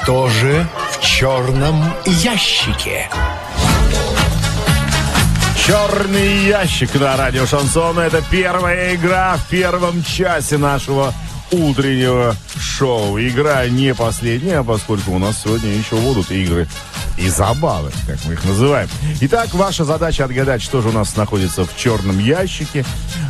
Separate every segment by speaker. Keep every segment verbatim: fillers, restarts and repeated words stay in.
Speaker 1: Что же в черном ящике?
Speaker 2: Черный ящик на радио Шансон. Это первая игра в первом часе нашего утреннего шоу. Игра не последняя, поскольку у нас сегодня еще будут игры и забавы, как мы их называем. Итак, ваша задача отгадать, что же у нас находится в черном ящике.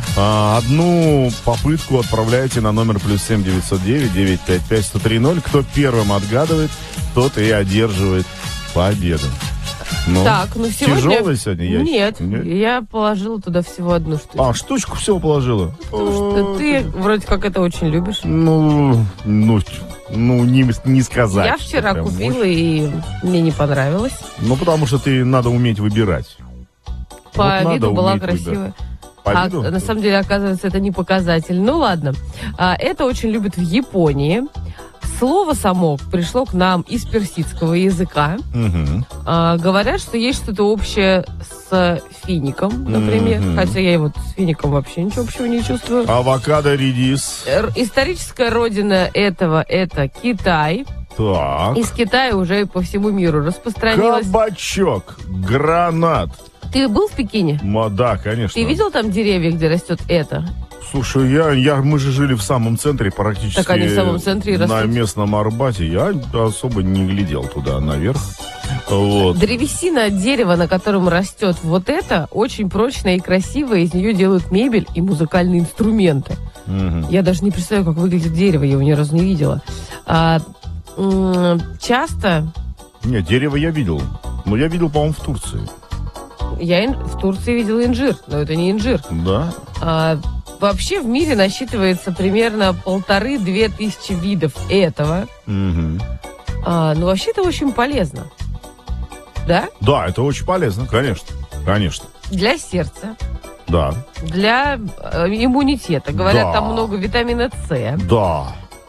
Speaker 2: Одну попытку отправляйте на номер плюс семь девятьсот девять девятьсот пятьдесят пять сто три ноль. Кто первым отгадывает, тот и одерживает победу. Ну,
Speaker 3: так, ну сегодня...
Speaker 2: Тяжелый сегодня ящик?
Speaker 3: Нет,
Speaker 2: Нет,
Speaker 3: я положила туда всего одну штучку.
Speaker 2: А, штучку всего положила?
Speaker 3: Потому что ты вроде как это очень любишь.
Speaker 2: Ну, ну, ну не, не сказать.
Speaker 3: Я вчера
Speaker 2: прям
Speaker 3: купила,
Speaker 2: очень.
Speaker 3: И мне не понравилось.
Speaker 2: Ну, потому что ты надо уметь выбирать.
Speaker 3: По
Speaker 2: Вот
Speaker 3: виду была
Speaker 2: выбирать.
Speaker 3: красивая.
Speaker 2: По
Speaker 3: А
Speaker 2: виду?
Speaker 3: на самом деле, оказывается, это не показатель. Ну ладно. А, это очень любят в Японии. Слово «самок» пришло к нам из персидского языка.
Speaker 2: Угу.
Speaker 3: А, говорят, что есть что-то общее с фиником, например.
Speaker 2: Мгм.
Speaker 3: Хотя я вот с фиником вообще ничего общего не чувствую.
Speaker 2: Авокадо, редис.
Speaker 3: Р- Историческая родина этого – это Китай.
Speaker 2: Так.
Speaker 3: Из Китая уже по всему миру распространилась.
Speaker 2: Кабачок, гранат.
Speaker 3: Ты был в Пекине?
Speaker 2: Ма, да, конечно.
Speaker 3: Ты видел там деревья, где растет это?
Speaker 2: Слушай, я, я, мы же жили в самом центре практически.
Speaker 3: Так они в самом центре и
Speaker 2: на
Speaker 3: растут.
Speaker 2: местном Арбате. Я особо не глядел туда наверх. Вот.
Speaker 3: Древесина от дерева, на котором растет вот это, очень прочная и красивая. Из нее делают мебель и музыкальные инструменты.
Speaker 2: Мгм.
Speaker 3: Я даже не представляю, как выглядит дерево, я его ни разу не видела. А, м, часто
Speaker 2: Нет, дерево я видел. Но я видел, по-моему, в Турции.
Speaker 3: я ин- в Турции видела инжир, но это не инжир.
Speaker 2: Да?
Speaker 3: А, вообще в мире насчитывается примерно полторы-две тысячи видов этого.
Speaker 2: Мгм.
Speaker 3: А, но вообще это очень полезно. Да?
Speaker 2: Да, это очень полезно, конечно. Конечно.
Speaker 3: Для сердца,
Speaker 2: Да.
Speaker 3: для э, иммунитета. Говорят,
Speaker 2: Да.
Speaker 3: там много витамина С.
Speaker 2: Да.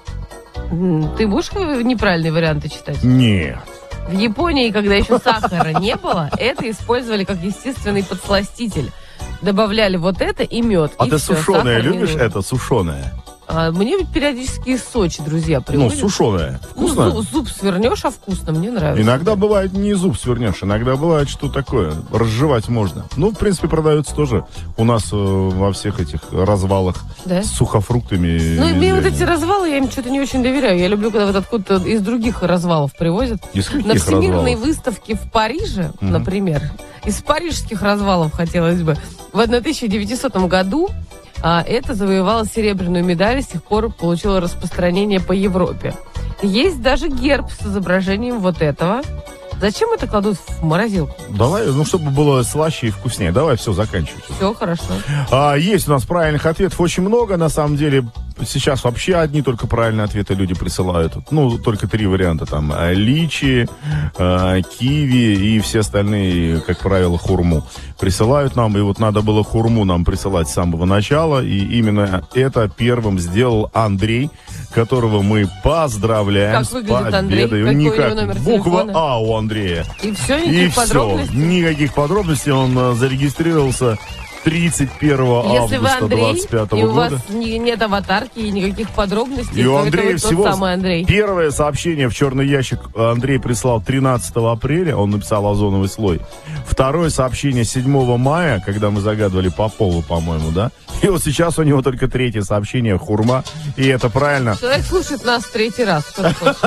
Speaker 3: М, Ты будешь э, неправильные варианты читать?
Speaker 2: Нет.
Speaker 3: В Японии, когда еще сахара не было, это использовали как естественный подсластитель. Добавляли вот это и мед.
Speaker 2: А
Speaker 3: и
Speaker 2: ты
Speaker 3: всё,
Speaker 2: сушеное
Speaker 3: сахар не
Speaker 2: любишь?
Speaker 3: нужен.
Speaker 2: Это сушеное.
Speaker 3: А, мне ведь периодически из Сочи друзья
Speaker 2: Ну,
Speaker 3: приводят.
Speaker 2: сушеное.
Speaker 3: Ну,
Speaker 2: Вкусно?
Speaker 3: зуб, зуб свернешь, а вкусно, мне нравится.
Speaker 2: Иногда бывает не зуб свернешь, иногда бывает что такое. Разжевать можно. Ну, в принципе, продается тоже у нас э, во всех этих развалах
Speaker 3: Да?
Speaker 2: с сухофруктами.
Speaker 3: Ну, и мне
Speaker 2: везде
Speaker 3: вот эти
Speaker 2: они.
Speaker 3: развалы, я им что-то не очень доверяю. Я люблю, когда вот откуда-то из других развалов привозят.
Speaker 2: Из каких
Speaker 3: На Всемирной
Speaker 2: развалов?
Speaker 3: выставке в Париже,
Speaker 2: Мгм.
Speaker 3: например, из парижских развалов хотелось бы, в тысяча девятисотом году а, это завоевало серебряную медаль и с тех пор получило распространение по Европе. Есть даже герб с изображением вот этого. Зачем это кладут в морозилку?
Speaker 2: Давай, ну, чтобы было слаще и вкуснее. Давай, все, заканчивай.
Speaker 3: Все хорошо.
Speaker 2: А, есть у нас правильных ответов очень много. На самом деле, сейчас вообще одни только правильные ответы люди присылают. Ну, только три варианта. Там а, личи, а, киви и все остальные, как правило, хурму присылают нам. И вот надо было хурму нам присылать с самого начала. И именно это первым сделал Андрей, которого мы поздравляем
Speaker 3: Как
Speaker 2: с
Speaker 3: выглядит Андрей?
Speaker 2: победой.
Speaker 3: Какой у него
Speaker 2: Никак.
Speaker 3: номер
Speaker 2: Буква
Speaker 3: телефона?
Speaker 2: А у Андрея.
Speaker 3: И все,
Speaker 2: И
Speaker 3: никаких
Speaker 2: все.
Speaker 3: подробностей?
Speaker 2: Никаких подробностей. Он э, зарегистрировался тридцать первого
Speaker 3: Если вы
Speaker 2: августа
Speaker 3: Андрей,
Speaker 2: двадцать пятого
Speaker 3: и у
Speaker 2: года.
Speaker 3: вас не- нет аватарки и никаких подробностей,
Speaker 2: И у
Speaker 3: то
Speaker 2: Андрея
Speaker 3: это
Speaker 2: всего
Speaker 3: тот самый Андрей.
Speaker 2: первое сообщение в черный ящик Андрей прислал тринадцатого апреля, он написал озоновый слой. Второе сообщение седьмого мая, когда мы загадывали по полу, по-моему, да? И вот сейчас у него только третье сообщение хурма, и это правильно.
Speaker 3: Человек слушает нас в третий раз. Что ты хочешь?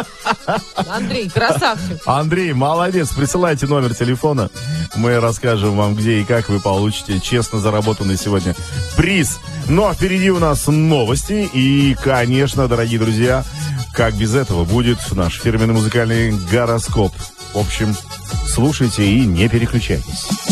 Speaker 3: Андрей, красавчик.
Speaker 2: Андрей, молодец, присылайте номер телефона, мы расскажем вам, где и как вы получите честно заработанный сегодня приз. Ну а впереди у нас новости и, конечно, дорогие друзья, как без этого будет наш фирменный музыкальный гороскоп. В общем, слушайте и не переключайтесь.